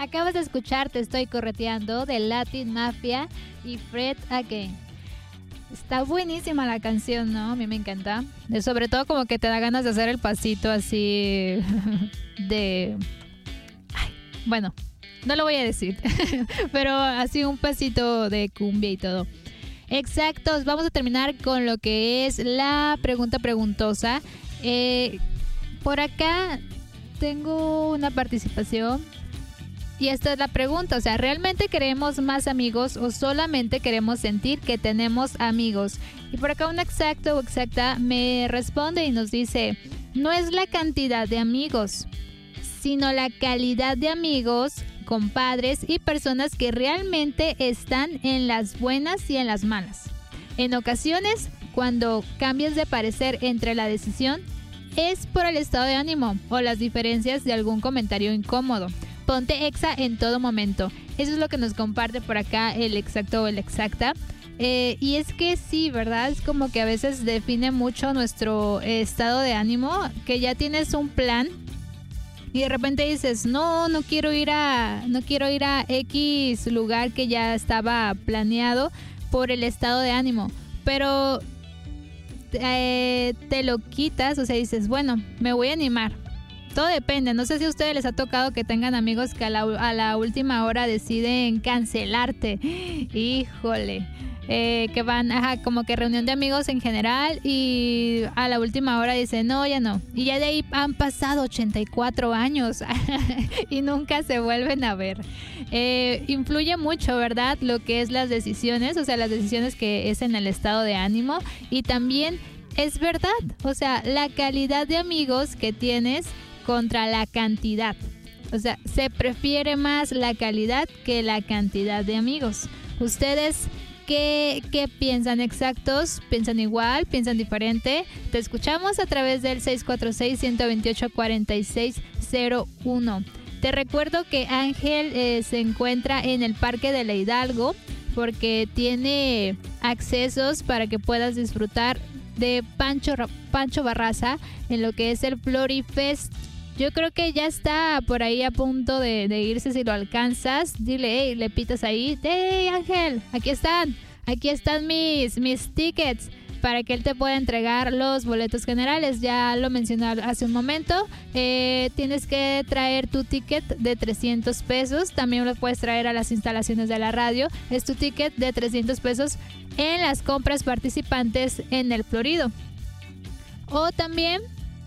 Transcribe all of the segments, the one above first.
Acabas de escuchar Te Estoy Correteando de Latin Mafia y Fred Again. Está buenísima la canción, ¿no? A mí me encanta. Sobre todo como que te da ganas de hacer el pasito así de... Ay, bueno, no lo voy a decir, pero así un pasito de cumbia y todo. Exactos, vamos a terminar con lo que es la pregunta preguntosa. Por acá tengo una participación y esta es la pregunta, o sea, ¿realmente queremos más amigos o solamente queremos sentir que tenemos amigos? Y por acá un exacto o exacta me responde y nos dice, no es la cantidad de amigos, sino la calidad de amigos, compadres y personas que realmente están en las buenas y en las malas. En ocasiones, cuando cambias de parecer entre la decisión, es por el estado de ánimo o las diferencias de algún comentario incómodo. Ponte exa en todo momento. Eso es lo que nos comparte por acá el exacto o el exacta. Y es que sí, ¿verdad? Es como que a veces define mucho nuestro estado de ánimo, que ya tienes un plan y de repente dices, no quiero ir a X lugar que ya estaba planeado por el estado de ánimo, pero te lo quitas, o sea, dices, bueno, me voy a animar. Todo depende, no sé si a ustedes les ha tocado que tengan amigos que a la última hora deciden cancelarte. Híjole. Que van como que reunión de amigos en general y a la última hora dicen no, ya no, y ya de ahí han pasado 84 años y nunca se vuelven a ver. Influye mucho, ¿verdad? Lo que es las decisiones, o sea, las decisiones que es en el estado de ánimo, y también es verdad, o sea, la calidad de amigos que tienes contra la cantidad, o sea, se prefiere más la calidad que la cantidad de amigos. Ustedes ¿Qué piensan? ¿Exactos? ¿Piensan igual? ¿Piensan diferente? Te escuchamos a través del 646-128-4601. Te recuerdo que Ángel se encuentra en el Parque de la Hidalgo porque tiene accesos para que puedas disfrutar de Pancho Barraza en lo que es el Florifest. Yo creo que ya está por ahí a punto de irse. Si lo alcanzas, dile, hey, le pitas ahí, hey Ángel, aquí están mis tickets para que él te pueda entregar los boletos generales. Ya lo mencioné hace un momento. Tienes que traer tu ticket de 300 pesos. También lo puedes traer a las instalaciones de la radio. Es tu ticket de 300 pesos en las compras participantes en el Florido. O también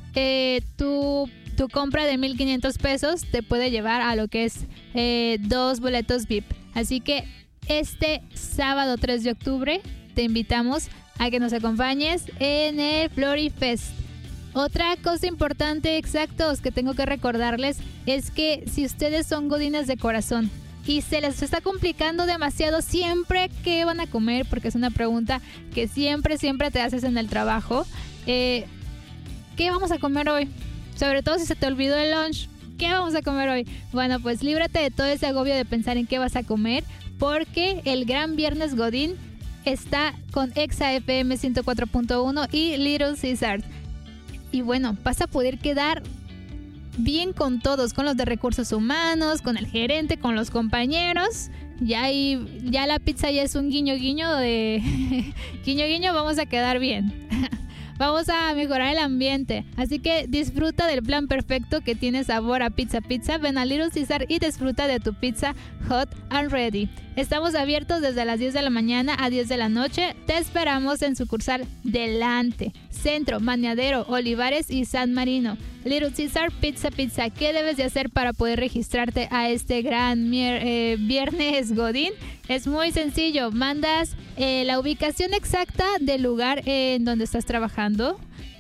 tu compra de 1,500 pesos te puede llevar a lo que es 2 boletos VIP. Así que este sábado 3 de octubre te invitamos a que nos acompañes en el Florifest. Otra cosa importante, exactos, que tengo que recordarles es que si ustedes son godines de corazón y se les está complicando demasiado siempre qué van a comer, porque es una pregunta que siempre te haces en el trabajo, ¿qué vamos a comer hoy? Sobre todo si se te olvidó el lunch, ¿qué vamos a comer hoy? Bueno, pues líbrate de todo ese agobio de pensar en qué vas a comer, porque el Gran Viernes Godín está con Exa FM 104.1 y Little Caesars. Y bueno, vas a poder quedar bien con todos, con los de recursos humanos, con el gerente, con los compañeros. Ya la pizza ya es un guiño de guiño, vamos a quedar bien. Vamos a mejorar el ambiente, así que disfruta del plan perfecto que tiene sabor a pizza. Ven a Little Caesar y disfruta de tu pizza hot and ready. Estamos abiertos desde las 10 de la mañana a 10 de la noche. Te esperamos en sucursal Delante, Centro, Maniadero, Olivares y San Marino. Little Caesar Pizza. ¿Qué debes de hacer para poder registrarte a este gran Viernes Godín? Es muy sencillo. Mandas la ubicación exacta del lugar en donde estás trabajando.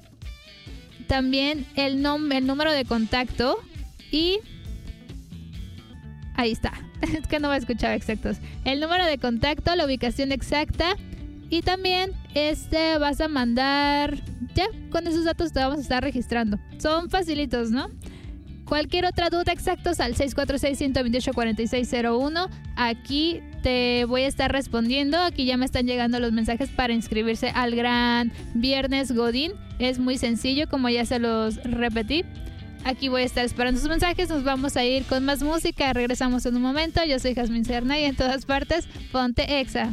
También el número de contacto y... Ahí está. Es que no me escuchaba exactos. El número de contacto, la ubicación exacta. Y también vas a mandar... Ya, con esos datos te vamos a estar registrando. Son facilitos, ¿no? Cualquier otra duda, exactos al 646-128-4601. Aquí te voy a estar respondiendo. Aquí ya me están llegando los mensajes para inscribirse al Gran Viernes Godín. Es muy sencillo, como ya se los repetí. Aquí voy a estar esperando sus mensajes. Nos vamos a ir con más música. Regresamos en un momento. Yo soy Jazmín Serna y en todas partes, ponte Exa.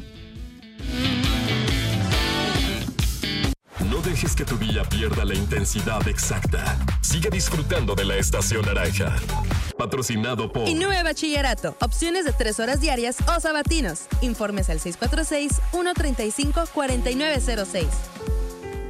No dejes que tu día pierda la intensidad exacta. Sigue disfrutando de la Estación Naranja. Patrocinado por Innove Bachillerato. Opciones de 3 horas diarias o sabatinos. Informes al 646-135-4906.